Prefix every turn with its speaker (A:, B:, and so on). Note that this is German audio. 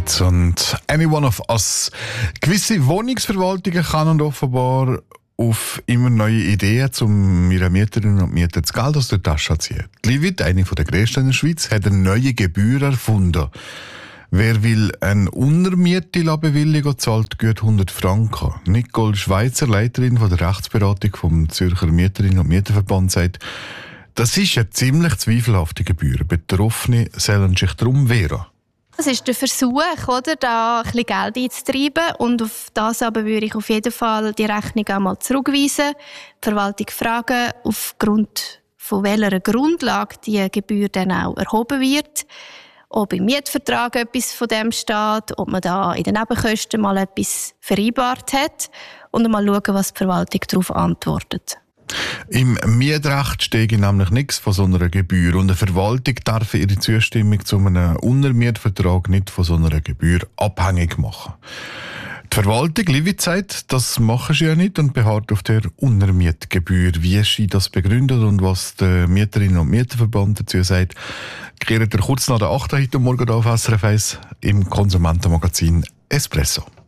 A: Heights und Any One of Us. Gewisse Wohnungsverwaltungen können offenbar auf immer neue Ideen, um ihren Mieterinnen und Mietern das Geld aus der Tasche zu ziehen. Die Livit, eine der grössten in der Schweiz, hat eine neue Gebühr erfunden. Wer will eine Untermiete bewilligen, zahlt gut 100 Franken. Nicole Schweizer, Leiterin der Rechtsberatung vom Zürcher Mieterinnen und Mieterverband, sagt, das ist eine ziemlich zweifelhafte Gebühr. Betroffene sollen sich darum wehren.
B: Das ist der Versuch, oder, da ein bisschen Geld einzutreiben. Und auf das aber würde ich auf jeden Fall die Rechnung einmal zurückweisen. Die Verwaltung fragen, aufgrund von welcher Grundlage die Gebühr dann auch erhoben wird. Ob im Mietvertrag etwas von dem steht, ob man da in den Nebenkosten mal etwas vereinbart hat. Und mal schauen, was die Verwaltung darauf antwortet.
A: Im Mietrecht steht nämlich nichts von so einer Gebühr und eine Verwaltung darf ihre Zustimmung zu einem Untermietvertrag nicht von so einer Gebühr abhängig machen. Die Verwaltung, Livit, sagt, das machen sie ja nicht und beharrt auf der Untermietgebühr. Wie sie das begründet und was der Mieterinnen- und Mieterverband dazu sagt, klärt ihr kurz nach der 8. heute Morgen auf SRF 1 im Konsumentenmagazin Espresso.